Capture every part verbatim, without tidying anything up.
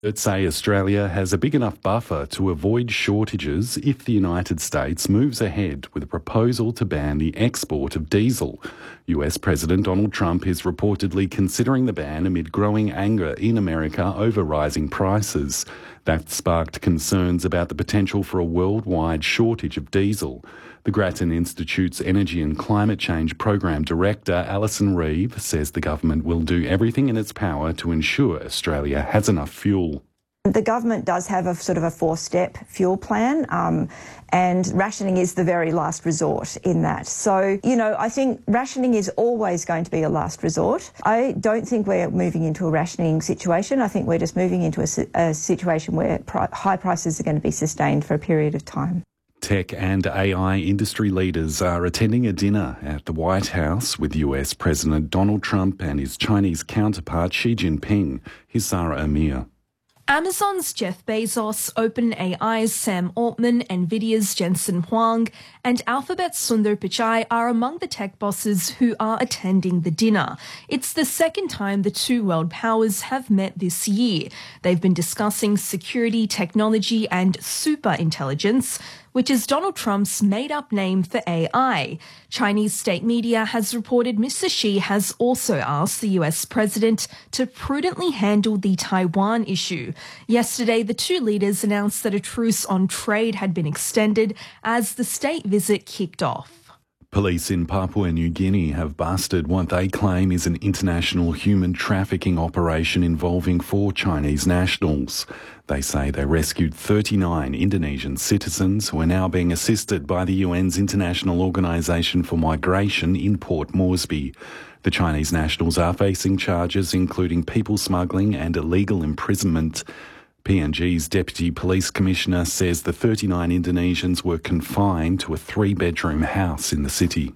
Experts say Australia has a big enough buffer to avoid shortages if the United States moves ahead with a proposal to ban the export of diesel. U S President Donald Trump is reportedly considering the ban amid growing anger in America over rising prices. That sparked concerns about the potential for a worldwide shortage of diesel. The Grattan Institute's Energy and Climate Change Program Director, Alison Reeve, says the government will do everything in its power to ensure Australia has enough fuel. The government does have a sort of a four-step fuel plan, um, and rationing is the very last resort in that. So, you know, I think rationing is always going to be a last resort. I don't think we're moving into a rationing situation. I think we're just moving into a, a situation where pri- high prices are going to be sustained for a period of time. Tech and A I industry leaders are attending a dinner at the White House with U S President Donald Trump and his Chinese counterpart Xi Jinping. Here's Sarah Amir. Amazon's Jeff Bezos, OpenAI's Sam Altman, Nvidia's Jensen Huang, and Alphabet's Sundar Pichai are among the tech bosses who are attending the dinner. It's the second time the two world powers have met this year. They've been discussing security, technology, and superintelligence, which is Donald Trump's made-up name for A I. Chinese state media has reported Mister Xi has also asked the U S president to prudently handle the Taiwan issue. Yesterday, the two leaders announced that a truce on trade had been extended as the state visit kicked off. Police in Papua New Guinea have busted what they claim is an international human trafficking operation involving four Chinese nationals. They say they rescued thirty-nine Indonesian citizens who are now being assisted by the U N's International Organisation for Migration in Port Moresby. The Chinese nationals are facing charges including people smuggling and illegal imprisonment. P N G's Deputy Police Commissioner says the thirty-nine Indonesians were confined to a three-bedroom house in the city.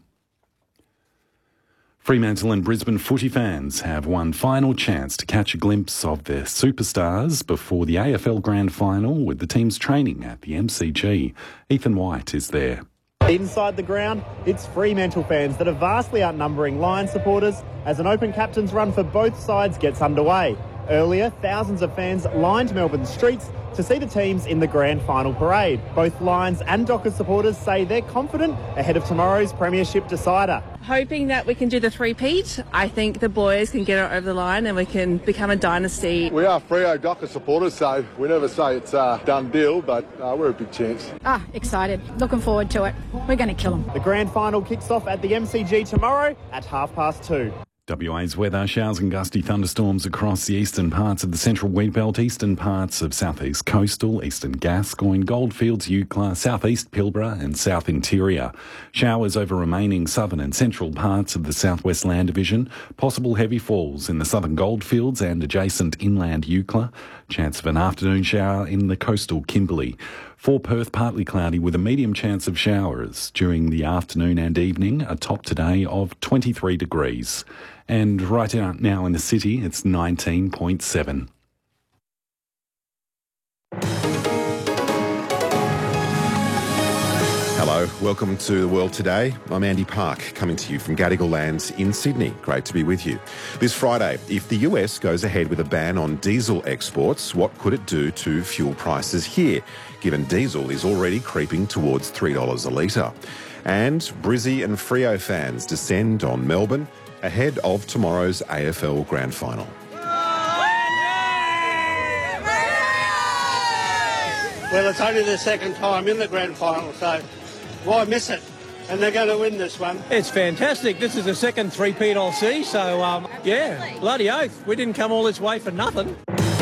Fremantle and Brisbane footy fans have one final chance to catch a glimpse of their superstars before the A F L Grand Final with the teams training at the M C G. Ethan White is there. Inside the ground, it's Fremantle fans that are vastly outnumbering Lions supporters as an open captain's run for both sides gets underway. Earlier, thousands of fans lined Melbourne streets to see the teams in the grand final parade. Both Lions and Dockers supporters say they're confident ahead of tomorrow's premiership decider. Hoping that we can do the three-peat. I think the boys can get it over the line and we can become a dynasty. We are Freo Dockers supporters, so we never say it's a done deal, but uh, we're a big chance. Ah, excited. Looking forward to it. We're going to kill them. The grand final kicks off at the M C G tomorrow at half past two. W A's weather: showers and gusty thunderstorms across the eastern parts of the central wheatbelt, eastern parts of southeast coastal, eastern Gascoyne, Goldfields, Eucla, southeast Pilbara and south interior. Showers over remaining southern and central parts of the southwest land division. Possible heavy falls in the southern Goldfields and adjacent inland Eucla. Chance of an afternoon shower in the coastal Kimberley. For Perth, partly cloudy with a medium chance of showers during the afternoon and evening, a top today of twenty-three degrees. And right out now in the city, it's nineteen point seven. Hello, welcome to The World Today. I'm Andy Park, coming to you from Gadigal Lands in Sydney. Great to be with you. This Friday, if the U S goes ahead with a ban on diesel exports, what could it do to fuel prices here, given diesel is already creeping towards three dollars a litre? And Brizzy and Freo fans descend on Melbourne ahead of tomorrow's A F L Grand Final. Well, it's only the second time in the Grand Final, so why miss it? And they're going to win this one. It's fantastic. This is the second three-peat I'll see, so, um, yeah, bloody oath. We didn't come all this way for nothing.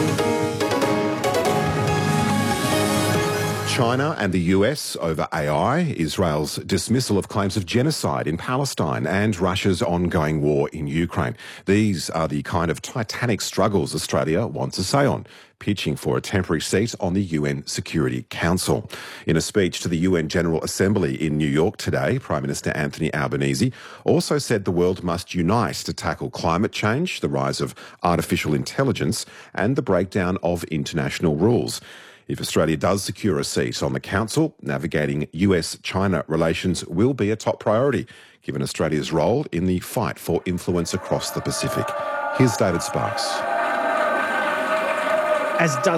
China and the U S over A I, Israel's dismissal of claims of genocide in Palestine, and Russia's ongoing war in Ukraine. These are the kind of titanic struggles Australia wants a say on, pitching for a temporary seat on the U N Security Council. In a speech to the U N General Assembly in New York today, Prime Minister Anthony Albanese also said the world must unite to tackle climate change, the rise of artificial intelligence, and the breakdown of international rules. If Australia does secure a seat on the Council, navigating U S China relations will be a top priority, given Australia's role in the fight for influence across the Pacific. Here's David Sparks. As does